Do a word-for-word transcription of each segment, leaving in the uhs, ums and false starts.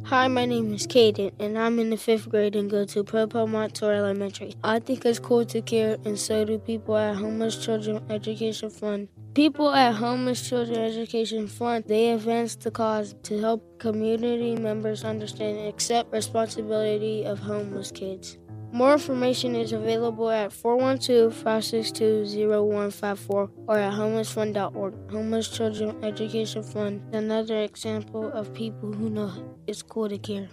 Hi, my name is Caden, and I'm in the fifth grade and go to Pearl Montour Elementary. I think it's cool to care, and so do people at Homeless Children Education Fund. People at Homeless Children Education Fund, they advance the cause to help community members understand and accept responsibility of homeless kids. More information is available at four one two, five six two, zero one five four or at homeless fund dot org. Homeless Children Education Fund is another example of people who know it's cool to care.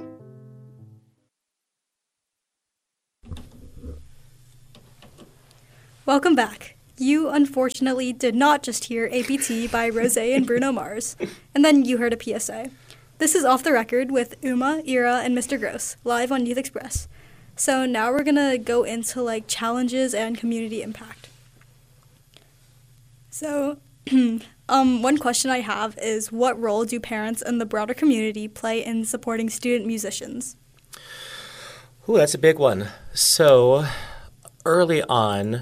Welcome back. You unfortunately did not just hear A P T by Rosé and Bruno Mars, and then you heard a P S A. This is Off the Record with Uma, Ira, and Mister Gross, live on Youth Express. So now we're going to go into like challenges and community impact. So um, one question I have is, what role do parents and the broader community play in supporting student musicians? Ooh, that's a big one. So early on,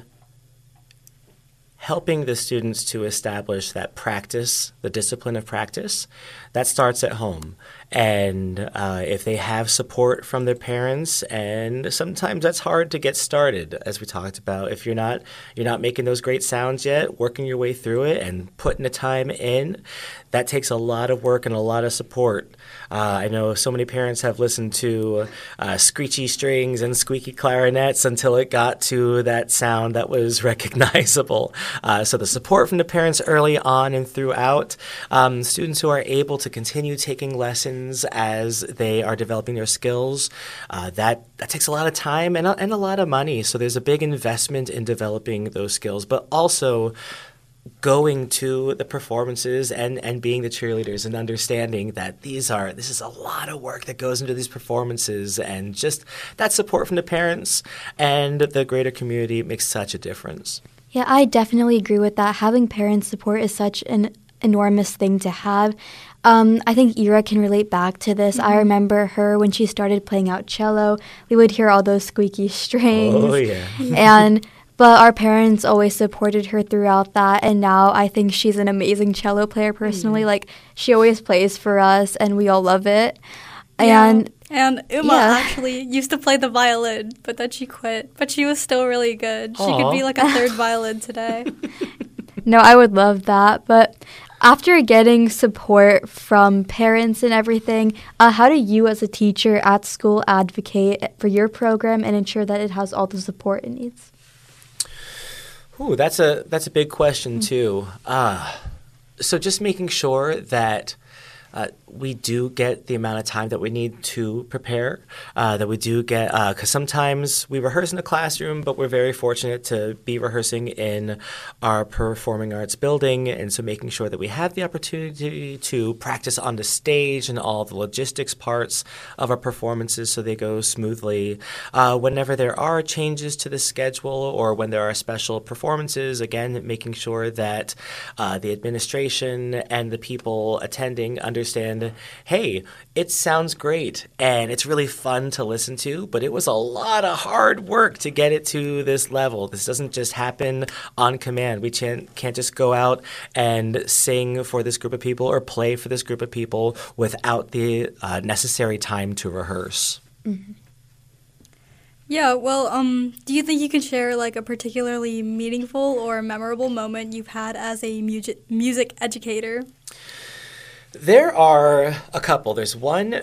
helping the students to establish that practice, the discipline of practice, that starts at home. And uh, if they have support from their parents, and sometimes that's hard to get started, as we talked about. If you're not you're not making those great sounds yet, working your way through it and putting the time in, that takes a lot of work and a lot of support. Uh, I know so many parents have listened to uh, screechy strings and squeaky clarinets until it got to that sound that was recognizable. Uh, so the support from the parents early on and throughout, um, students who are able to continue taking lessons as they are developing their skills, uh, that, that takes a lot of time and a, and a lot of money. So there's a big investment in developing those skills, but also going to the performances and, and being the cheerleaders and understanding that these are this is a lot of work that goes into these performances, and just that support from the parents and the greater community makes such a difference. Yeah, I definitely agree with that. Having parents support is such an enormous thing to have. Um, I think Ira can relate back to this. Mm-hmm. I remember her when she started playing out cello. We would hear all those squeaky strings. Oh, yeah. and But our parents always supported her throughout that, and now I think she's an amazing cello player personally. Mm-hmm. Like, she always plays for us, and we all love it. Yeah. And and Uma yeah. actually used to play the violin, but then she quit. But she was still really good. She Aww. could be like a third violin today. No, I would love that. But after getting support from parents and everything, uh, how do you as a teacher at school advocate for your program and ensure that it has all the support it needs? Ooh, that's a that's a big question too. Uh, so just making sure that uh, we do get the amount of time that we need to prepare, uh, that we do get, because uh, sometimes we rehearse in the classroom, but we're very fortunate to be rehearsing in our performing arts building, and so making sure that we have the opportunity to practice on the stage and all the logistics parts of our performances so they go smoothly. Uh, whenever there are changes to the schedule or when there are special performances, again, making sure that uh, the administration and the people attending understand, hey, it sounds great and it's really fun to listen to, but it was a lot of hard work to get it to this level. This doesn't just happen on command. We can't, can't just go out and sing for this group of people or play for this group of people without the uh, necessary time to rehearse. Mm-hmm. Yeah, well, um, do you think you can share like a particularly meaningful or memorable moment you've had as a music music educator? There are a couple. There's one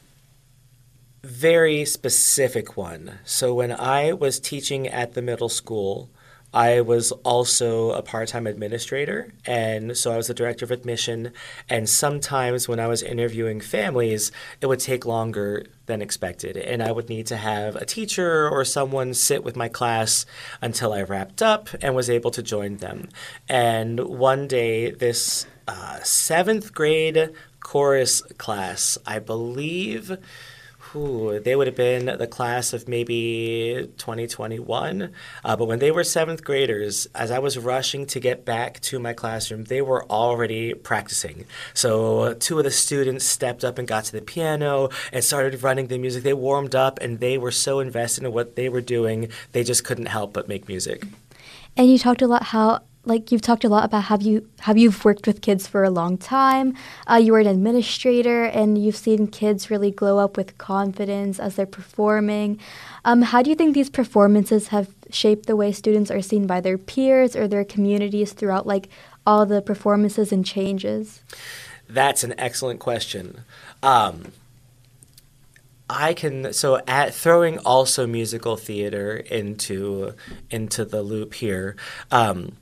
very specific one. So when I was teaching at the middle school, I was also a part-time administrator, and so I was the director of admission, and sometimes when I was interviewing families, it would take longer than expected, and I would need to have a teacher or someone sit with my class until I wrapped up and was able to join them. And one day, this uh, seventh grade chorus class, I believe, Ooh, they would have been the class of maybe twenty twenty-one. Uh, but when they were seventh graders, as I was rushing to get back to my classroom, they were already practicing. So two of the students stepped up and got to the piano and started running the music. They warmed up, and they were so invested in what they were doing, they just couldn't help but make music. And you talked a lot how like you've talked a lot about have you have you've worked with kids for a long time. Uh, you were an administrator, and you've seen kids really glow up with confidence as they're performing. Um, how do you think these performances have shaped the way students are seen by their peers or their communities throughout like all the performances and changes? That's an excellent question. Um, I can so at throwing also musical theater into into the loop here. Um,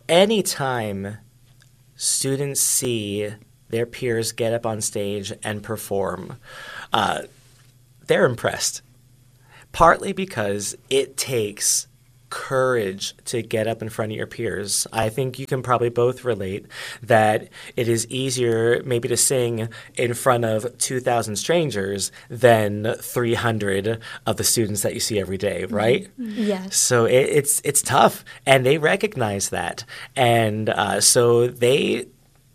anytime students see their peers get up on stage and perform, uh, they're impressed. Partly because it takes courage to get up in front of your peers. I think you can probably both relate that it is easier maybe to sing in front of two thousand strangers than three hundred of the students that you see every day, right? Yes. So it, it's it's tough, and they recognize that. And uh, so they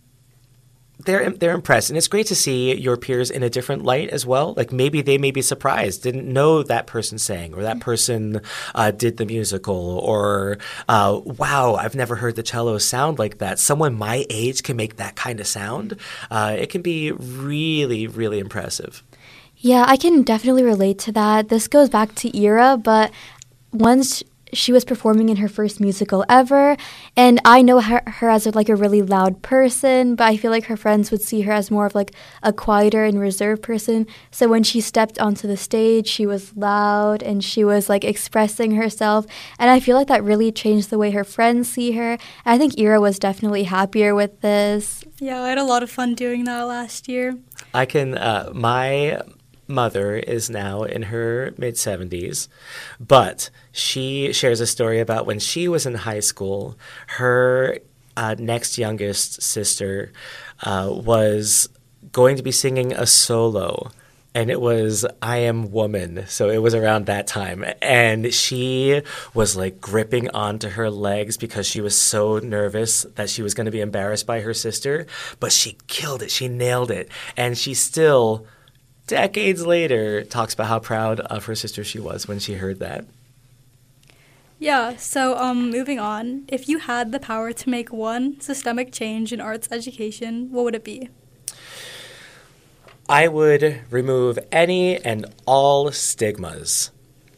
they're they're impressed, and it's great to see your peers in a different light as well. Like maybe they may be surprised, didn't know that person sang, or that person uh, did the musical, or uh, wow, I've never heard the cello sound like that. Someone my age can make that kind of sound. Uh, it can be really, really impressive. Yeah, I can definitely relate to that. This goes back to Ira, but once she was performing in her first musical ever, and I know her, her as a, like a really loud person, but I feel like her friends would see her as more of like a quieter and reserved person. So when she stepped onto the stage, she was loud and she was like expressing herself, and I feel like that really changed the way her friends see her. And I think Ira was definitely happier with this. Yeah, I had a lot of fun doing that last year. I can, uh, my mother is now in her mid-seventies, but she shares a story about when she was in high school, her uh, next youngest sister uh, was going to be singing a solo, and it was I Am Woman, so it was around that time, and she was like gripping onto her legs because she was so nervous that she was going to be embarrassed by her sister, but she killed it, she nailed it, and she still decades later talks about how proud of her sister she was when she heard that. Yeah, so um, moving on, if you had the power to make one systemic change in arts education, what would it be? I would remove any and all stigmas.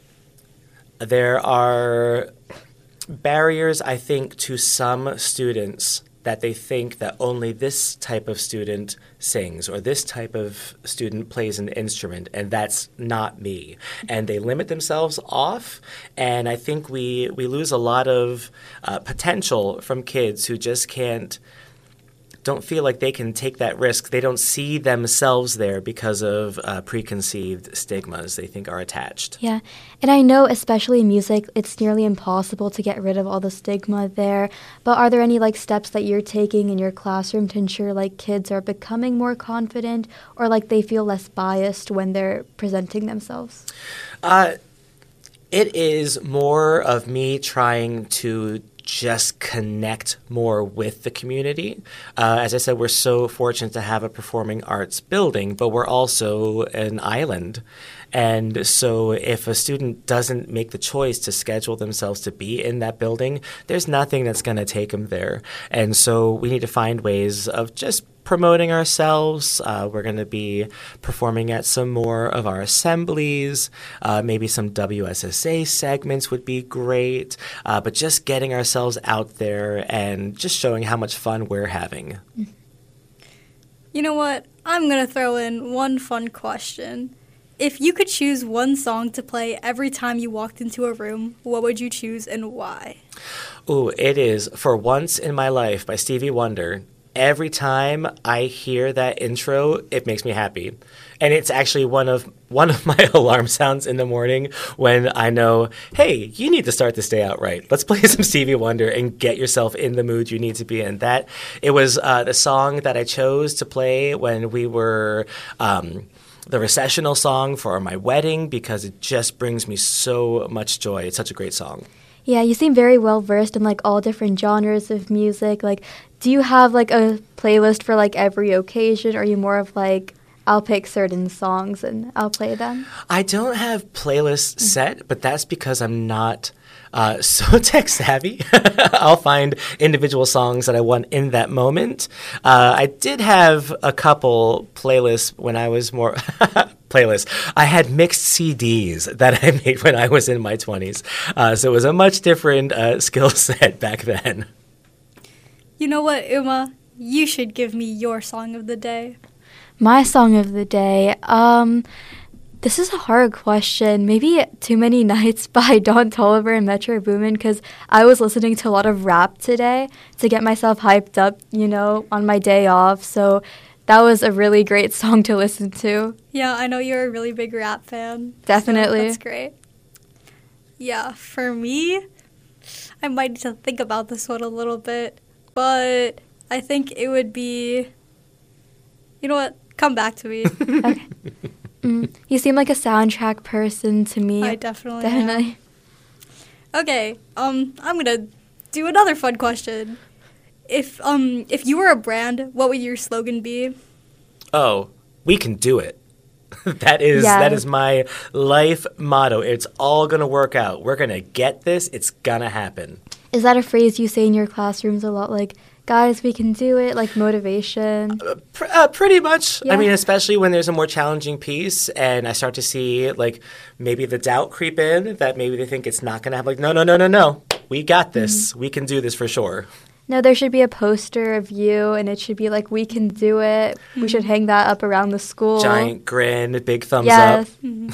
There are barriers, I think, to some students that they think that only this type of student sings or this type of student plays an instrument, and that's not me. And they limit themselves off, and I think we, we lose a lot of uh, potential from kids who just can't don't feel like they can take that risk. They don't see themselves there because of uh, preconceived stigmas they think are attached. Yeah, and I know especially in music, it's nearly impossible to get rid of all the stigma there, but are there any like steps that you're taking in your classroom to ensure like kids are becoming more confident or like they feel less biased when they're presenting themselves? Uh, it is more of me trying to just connect more with the community. Uh, as I said, we're so fortunate to have a performing arts building, but we're also an island. And so if a student doesn't make the choice to schedule themselves to be in that building, there's nothing that's going to take them there. And so we need to find ways of just promoting ourselves. Uh, we're going to be performing at some more of our assemblies. Uh, maybe some W S S A segments would be great. Uh, but just getting ourselves out there and just showing how much fun we're having. You know what? I'm going to throw in one fun question. If you could choose one song to play every time you walked into a room, what would you choose and why? Ooh, it is For Once in My Life by Stevie Wonder. Every time I hear that intro, it makes me happy. And it's actually one of one of my alarm sounds in the morning when I know, hey, you need to start this day out right. Let's play some Stevie Wonder and get yourself in the mood you need to be in. That it was uh, the song that I chose to play when we were um, the recessional song for my wedding because it just brings me so much joy. It's such a great song. Yeah, you seem very well versed in like all different genres of music. Like, do you have like a playlist for like every occasion, or are you more of like, I'll pick certain songs and I'll play them? I don't have playlists set, but that's because I'm not uh, so tech savvy. I'll find individual songs that I want in that moment. Uh, I did have a couple playlists when I was more playlists. I had mixed C Ds that I made when I was in my twenties. Uh, so it was a much different uh, skill set back then. You know what, Uma? You should give me your song of the day. My song of the day. Um, this is a hard question. Maybe Too Many Nights by Don Toliver and Metro Boomin, because I was listening to a lot of rap today to get myself hyped up, you know, on my day off. So that was a really great song to listen to. Yeah, I know you're a really big rap fan. Definitely. So that's great. Yeah, for me, I might need to think about this one a little bit, but I think it would be, you know what, come back to me. Okay. Mm, you seem like a soundtrack person to me. I definitely Definitely. am. Okay, um, I'm gonna do another fun question. If um if you were a brand, what would your slogan be? Oh, we can do it. that is Yeah. that is my life motto. It's all gonna work out. We're gonna get this. It's gonna happen. Is that a phrase you say in your classrooms a lot? Like, guys, we can do it, like motivation? Uh, pr- uh, pretty much. Yeah. I mean, especially when there's a more challenging piece and I start to see, like, maybe the doubt creep in that maybe they think it's not going to happen. Like, no, no, no, no, no. We got this. Mm-hmm. We can do this for sure. No, there should be a poster of you, and it should be like, we can do it. Mm-hmm. We should hang that up around the school. Giant grin, big thumbs yes. up. Mm-hmm.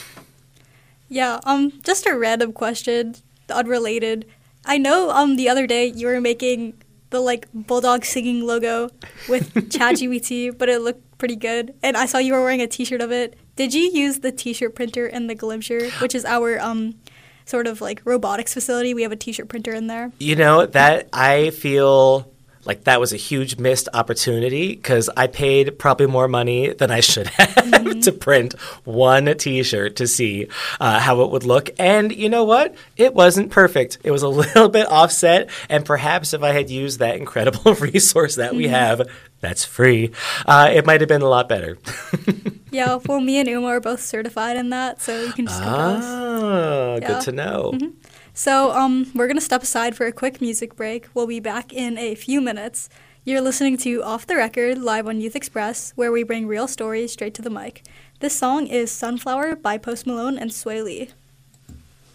Yeah, um, just a random question, unrelated. I know um the other day you were making the like bulldog singing logo with ChatGPT, but it looked pretty good. And I saw you were wearing a T-shirt of it. Did you use the T-shirt printer in the Glimpture, which is our um sort of like robotics facility? We have a T-shirt printer in there. You know, that I feel like that was a huge missed opportunity because I paid probably more money than I should have mm-hmm. to print one T-shirt to see uh, how it would look. And you know what? It wasn't perfect. It was a little bit offset. And perhaps if I had used that incredible resource that we mm-hmm. have, that's free, uh, it might have been a lot better. Yeah, well, me and Uma are both certified in that, so you can just come to us. Oh, Yeah. good to know. Mm-hmm. So um, we're going to step aside for a quick music break. We'll be back in a few minutes. You're listening to Off the Record, live on Youth Express, where we bring real stories straight to the mic. This song is Sunflower by Post Malone and Sway Lee.